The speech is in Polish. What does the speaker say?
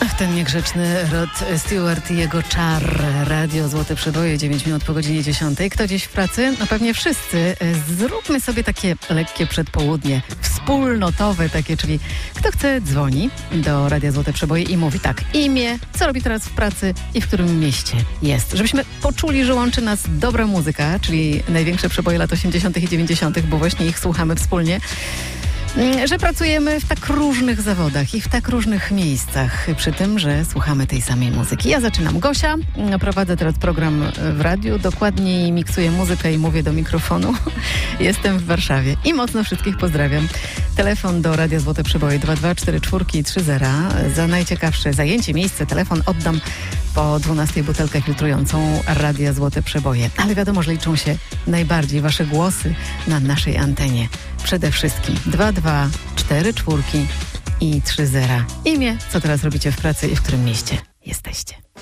W ten niegrzeczny Rod Stewart i jego czar. Radio Złote Przeboje, 9 minut po godzinie 10. Kto dziś w pracy? No pewnie wszyscy. Zróbmy sobie takie lekkie przedpołudnie, wspólnotowe takie, czyli kto chce dzwoni do Radia Złote Przeboje i mówi tak, imię, co robi teraz w pracy i w którym mieście jest. Żebyśmy poczuli, że łączy nas dobra muzyka, czyli największe przeboje lat 80. i 90., bo właśnie ich słuchamy wspólnie. Że pracujemy w tak różnych zawodach i w tak różnych miejscach, przy tym, że słuchamy tej samej muzyki. Ja zaczynam. Gosia, prowadzę teraz program w radiu, dokładniej miksuję muzykę i mówię do mikrofonu. Jestem w Warszawie i mocno wszystkich pozdrawiam. Telefon do Radia Złote Przeboje 2244330. Za najciekawsze zajęcie, miejsce, telefon oddam po 12 butelkę filtrującą Radia Złote Przeboje. Ale wiadomo, że liczą się najbardziej wasze głosy na naszej antenie. Przede wszystkim 22443 i 30. Imię, co teraz robicie w pracy i w którym mieście jesteście.